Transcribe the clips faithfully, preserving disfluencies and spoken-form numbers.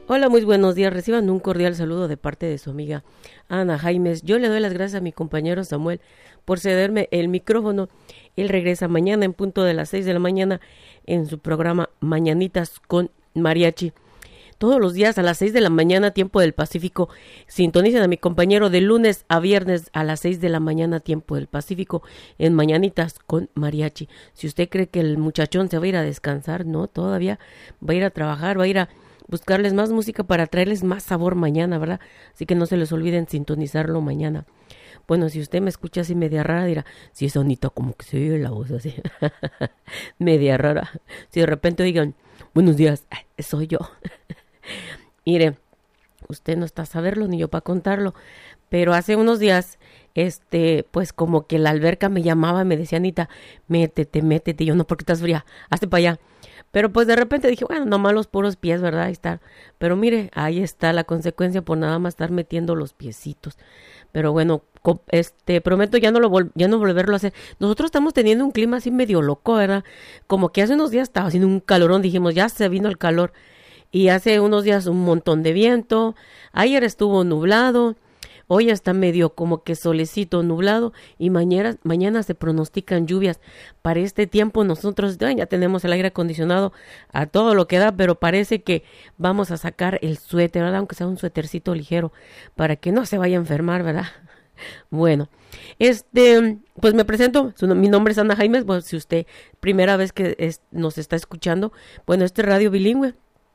Hola, muy buenos días. Reciban un cordial saludo de parte de su amiga Ana Jaimes. Yo le doy las gracias a mi compañero Samuel por cederme el micrófono. Él regresa mañana en punto de las seis de la mañana en su programa Mañanitas con Mariachi. Todos los días a las seis de la mañana, tiempo del Pacífico, sintonicen a mi compañero de lunes a viernes a las seis de la mañana, tiempo del Pacífico, en Mañanitas con Mariachi. Si usted cree que el muchachón se va a ir a descansar, no, todavía va a ir a trabajar, va a ir a buscarles más música para traerles más sabor mañana, ¿verdad? Así que no se les olviden sintonizarlo mañana. Bueno, si usted me escucha así media rara, dirá, si es sonito, como que se oye la voz así, media rara. Si de repente digan, buenos días, soy yo. Mire, usted no está a saberlo ni yo para contarlo, pero hace unos días, este, pues como que la alberca me llamaba, me decía, Anita, métete, métete. Y yo, no, porque estás fría, hazte para allá. Pero pues de repente dije, bueno, nomás los puros pies, ¿verdad? Ahí está. Pero mire, ahí está la consecuencia por nada más estar metiendo los piecitos. Pero bueno, este, prometo ya no lo vol- ya no volverlo a hacer. Nosotros estamos teniendo un clima así medio loco, ¿verdad? Como que hace unos días estaba haciendo un calorón, dijimos, ya se vino el calor. Y hace unos días un montón de viento. Ayer estuvo nublado. Hoy está medio como que solecito nublado y mañana, mañana se pronostican lluvias. Para este tiempo nosotros ya tenemos el aire acondicionado a todo lo que da, pero parece que vamos a sacar el suéter, ¿verdad? Aunque sea un suétercito ligero, para que no se vaya a enfermar, ¿verdad? Bueno, este, pues me presento, su, mi nombre es Ana Jaimes, pues si usted primera vez que es, nos está escuchando, bueno, este es Radio Bilingüe.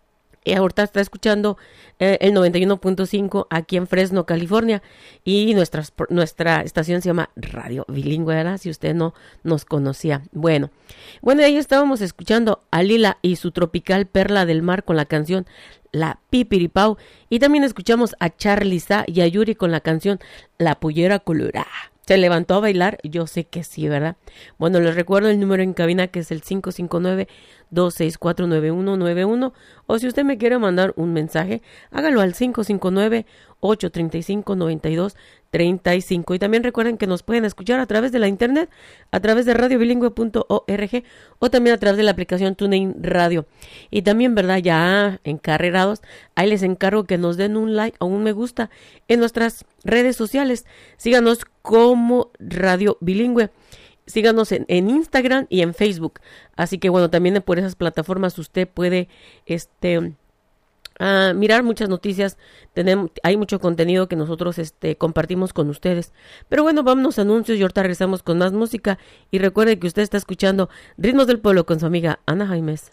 Y ahorita está escuchando eh, el noventa y uno punto cinco aquí en Fresno, California. Y nuestra, nuestra estación se llama Radio Bilingüe, ¿verdad? Si usted no nos conocía. Bueno, bueno, ahí estábamos escuchando a Lila y su tropical Perla del Mar con la canción La Pipiripau. Y también escuchamos a Charly Sa y a Yuri con la canción La Pollera Colorada. ¿Se levantó a bailar? Yo sé que sí, ¿verdad? Bueno, les recuerdo el número en cabina que es el cinco cinco nueve, dos seis cuatro, nueve uno nueve uno. O si usted me quiere mandar un mensaje, hágalo al cinco cinco nueve, ocho tres cinco, nueve dos tres cinco. Y también recuerden que nos pueden escuchar a través de la internet, a través de radio bilingüe punto org o también a través de la aplicación TuneIn Radio. Y también, ¿verdad? Ya encarrerados, ahí les encargo que nos den un like o un me gusta en nuestras redes sociales. Síganos como Radio Bilingüe. Síganos en, en Instagram y en Facebook. Así que bueno, también por esas plataformas usted puede este uh, mirar muchas noticias. Tenemos, hay mucho contenido que nosotros este, compartimos con ustedes. Pero bueno, vámonos a anuncios y ahorita regresamos con más música. Y recuerde que usted está escuchando Ritmos del Pueblo con su amiga Ana Jaimes.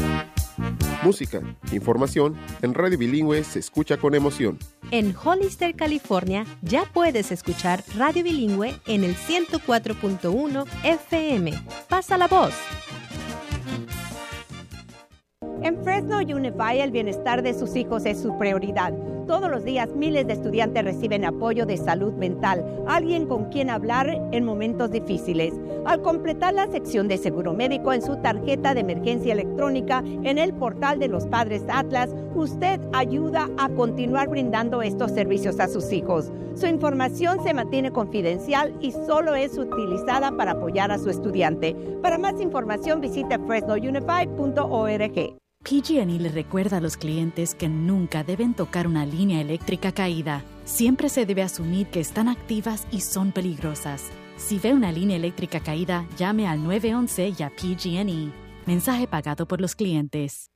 Música, información, en Radio Bilingüe se escucha con emoción. En Hollister, California, ya puedes escuchar Radio Bilingüe en el ciento cuatro punto uno F M. ¡Pasa la voz! En Fresno Unified, el bienestar de sus hijos es su prioridad. Todos los días miles de estudiantes reciben apoyo de salud mental, alguien con quien hablar en momentos difíciles. Al completar la sección de seguro médico en su tarjeta de emergencia electrónica en el portal de los Padres Atlas, usted ayuda a continuar brindando estos servicios a sus hijos. Su información se mantiene confidencial y solo es utilizada para apoyar a su estudiante. Para más información visite fresno unified punto org. P G and E le recuerda a los clientes que nunca deben tocar una línea eléctrica caída. Siempre se debe asumir que están activas y son peligrosas. Si ve una línea eléctrica caída, llame al nueve once y a P G and E. Mensaje pagado por los clientes.